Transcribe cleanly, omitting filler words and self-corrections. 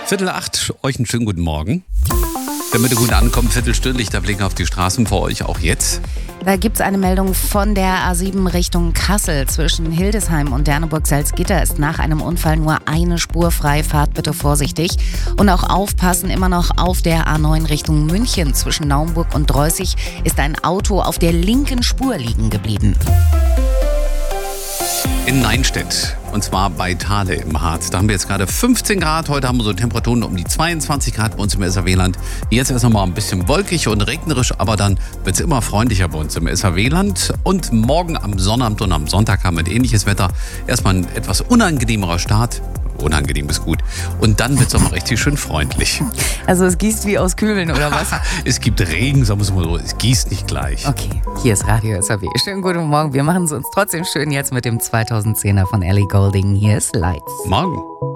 7:45, euch einen schönen guten Morgen. Damit ihr gut ankommt, viertelstündlich Blick auf die Straßen vor euch, auch jetzt. Da gibt es eine Meldung von der A7 Richtung Kassel. Zwischen Hildesheim und Derneburg-Salzgitter ist nach einem Unfall nur eine Spur frei. Fahrt bitte vorsichtig. Und auch aufpassen, immer noch auf der A9 Richtung München. Zwischen Naumburg und Dreußig ist ein Auto auf der linken Spur liegen geblieben. In Neinstedt, und zwar bei Thale im Harz. Da haben wir jetzt gerade 15 Grad. Heute haben wir so Temperaturen um die 22 Grad bei uns im SAW-Land. Jetzt erst noch mal ein bisschen wolkig und regnerisch, aber dann wird es immer freundlicher bei uns im SAW-Land. Und morgen am Sonnabend und am Sonntag haben wir ein ähnliches Wetter. Erstmal ein etwas unangenehmerer Start. Unangenehm ist gut. Und dann wird es auch mal richtig schön freundlich. Also es gießt wie aus Kübeln oder was? Es gibt Regen, sagen wir es mal so. Es gießt nicht gleich. Okay, hier ist Radio SAW. Schönen guten Morgen. Wir machen es uns trotzdem schön jetzt mit dem 2010er von Ellie Goulding. Hier ist Lights. Morgen.